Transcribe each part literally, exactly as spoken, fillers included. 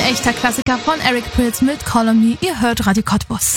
echter Klassiker von Eric Prydz mit Call on Me. Ihr hört Radio Cottbus.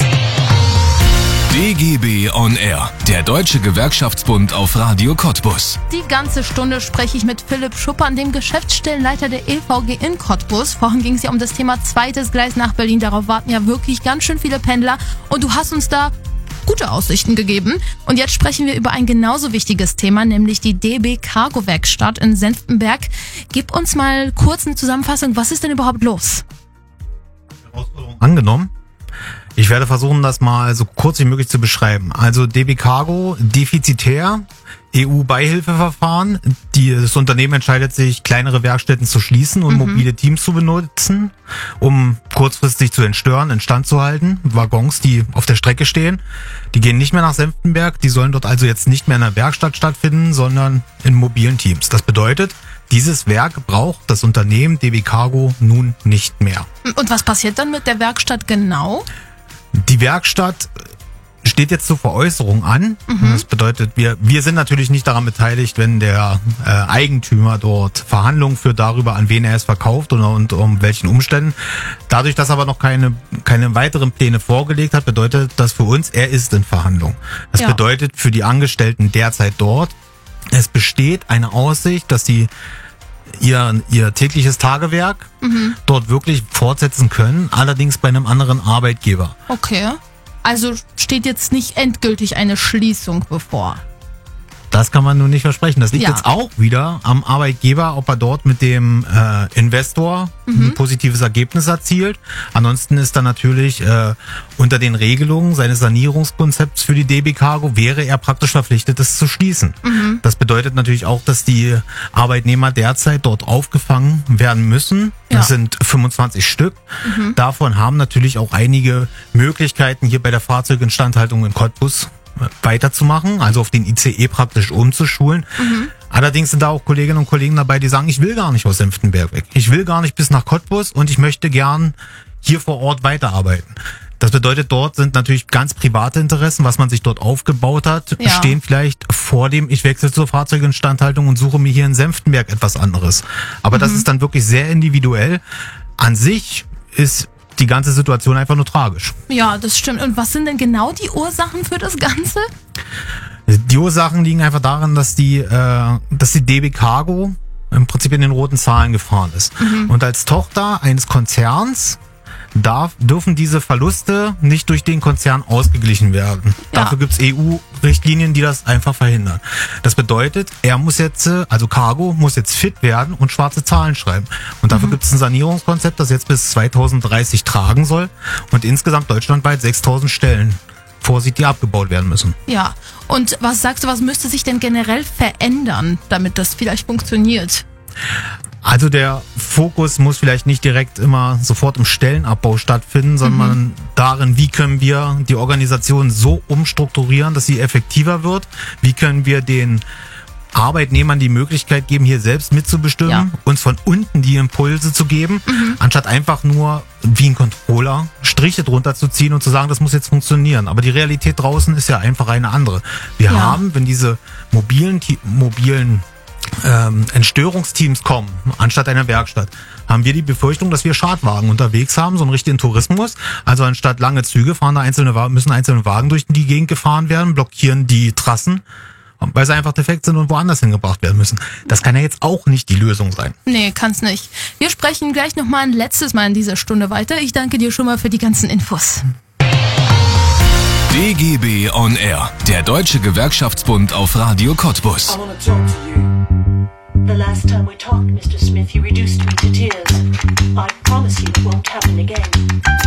D G B on Air, der Deutsche Gewerkschaftsbund auf Radio Cottbus. Die ganze Stunde spreche ich mit Philipp Schuppern, dem Geschäftsstellenleiter der E V G in Cottbus. Vorhin ging es ja um das Thema zweites Gleis nach Berlin. Darauf warten ja wirklich ganz schön viele Pendler. Und du hast uns da gute Aussichten gegeben. Und jetzt sprechen wir über ein genauso wichtiges Thema, nämlich die D B Cargo Werkstatt in Senftenberg. Gib uns mal kurz eine Zusammenfassung. Was ist denn überhaupt los? Herausforderung angenommen. Ich werde versuchen, das mal so kurz wie möglich zu beschreiben. Also D B Cargo, defizitär, E U-Beihilfeverfahren. Die, das Unternehmen entscheidet sich, kleinere Werkstätten zu schließen und mhm. mobile Teams zu benutzen, um kurzfristig zu entstören, instand zu halten. Waggons, die auf der Strecke stehen, die gehen nicht mehr nach Senftenberg. Die sollen dort also jetzt nicht mehr in der Werkstatt stattfinden, sondern in mobilen Teams. Das bedeutet, dieses Werk braucht das Unternehmen D B Cargo nun nicht mehr. Und was passiert dann mit der Werkstatt genau? Die Werkstatt steht jetzt zur Veräußerung an. Mhm. Das bedeutet, wir wir sind natürlich nicht daran beteiligt, wenn der äh, Eigentümer dort Verhandlungen führt darüber, an wen er es verkauft oder und um welchen Umständen. Dadurch, dass er aber noch keine keine weiteren Pläne vorgelegt hat, bedeutet das für uns, er ist in Verhandlung. Das ja. bedeutet für die Angestellten derzeit dort, es besteht eine Aussicht, dass sie ihr ihr tägliches Tagewerk mhm. dort wirklich fortsetzen können, allerdings bei einem anderen Arbeitgeber. Okay. Also steht jetzt nicht endgültig eine Schließung bevor. Das kann man nun nicht versprechen. Das liegt ja. jetzt auch wieder am Arbeitgeber, ob er dort mit dem äh, Investor mhm. ein positives Ergebnis erzielt. Ansonsten ist dann natürlich äh, unter den Regelungen seines Sanierungskonzepts für die D B Cargo wäre er praktisch verpflichtet, es zu schließen. Mhm. Das bedeutet natürlich auch, dass die Arbeitnehmer derzeit dort aufgefangen werden müssen. Ja. Das sind fünfundzwanzig Stück. Mhm. Davon haben natürlich auch einige Möglichkeiten hier bei der Fahrzeuginstandhaltung in Cottbus weiterzumachen, also auf den I C E praktisch umzuschulen. Mhm. Allerdings sind da auch Kolleginnen und Kollegen dabei, die sagen, ich will gar nicht aus Senftenberg weg. Ich will gar nicht bis nach Cottbus und ich möchte gern hier vor Ort weiterarbeiten. Das bedeutet, dort sind natürlich ganz private Interessen, was man sich dort aufgebaut hat, ja. stehen vielleicht vor dem, ich wechsle zur Fahrzeuginstandhaltung und suche mir hier in Senftenberg etwas anderes. Aber mhm. das ist dann wirklich sehr individuell. An sich ist die ganze Situation einfach nur tragisch. Ja, das stimmt. Und was sind denn genau die Ursachen für das Ganze? Die Ursachen liegen einfach darin, dass die, äh, dass die D B Cargo im Prinzip in den roten Zahlen gefahren ist. Mhm. Und als Tochter eines Konzerns darf, dürfen diese Verluste nicht durch den Konzern ausgeglichen werden. Ja. Dafür gibt's E U-Richtlinien, die das einfach verhindern. Das bedeutet, er muss jetzt, also Cargo muss jetzt fit werden und schwarze Zahlen schreiben. Und dafür mhm. gibt's ein Sanierungskonzept, das jetzt bis zweitausenddreißig tragen soll und insgesamt deutschlandweit sechstausend Stellen vorsieht, die abgebaut werden müssen. Ja, und was sagst du, was müsste sich denn generell verändern, damit das vielleicht funktioniert? Also der Fokus muss vielleicht nicht direkt immer sofort im Stellenabbau stattfinden, sondern mhm. darin, wie können wir die Organisation so umstrukturieren, dass sie effektiver wird, wie können wir den Arbeitnehmern die Möglichkeit geben, hier selbst mitzubestimmen, ja. uns von unten die Impulse zu geben, mhm. anstatt einfach nur wie ein Controller Striche drunter zu ziehen und zu sagen, das muss jetzt funktionieren. Aber die Realität draußen ist ja einfach eine andere. Wir ja. haben, wenn diese mobilen, mobilen ähm, Entstörungsteams kommen, anstatt einer Werkstatt, haben wir die Befürchtung, dass wir Schadwagen unterwegs haben, so einen richtigen Tourismus. Also anstatt lange Züge fahren da einzelne, müssen einzelne Wagen durch die Gegend gefahren werden, blockieren die Trassen, weil sie einfach defekt sind und woanders hingebracht werden müssen. Das kann ja jetzt auch nicht die Lösung sein. Nee, kann's nicht. Wir sprechen gleich nochmal ein letztes Mal in dieser Stunde weiter. Ich danke dir schon mal für die ganzen Infos. D G B on Air, der Deutsche Gewerkschaftsbund auf Radio Cottbus. I wanna talk to you. The last time we talked, Mister Smith, you reduced me to tears. I promise you it won't happen again.